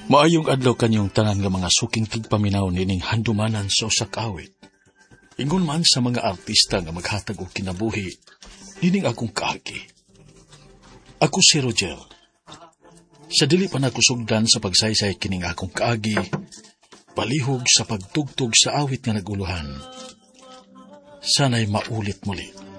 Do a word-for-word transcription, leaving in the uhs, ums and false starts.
Maayong adlaw kanyong tanan nga mga suking tigpaminaw nining handumanan sa usak awit. Ingon man sa mga artista nga maghatag og kinabuhi, nining akong kaagi. Ako si Roger. Sa dili pa nakusugdan sa pagsaysay kining akong kaagi, palihog sa pagtugtog sa awit nga naguluhan. Sana'y maulit muli.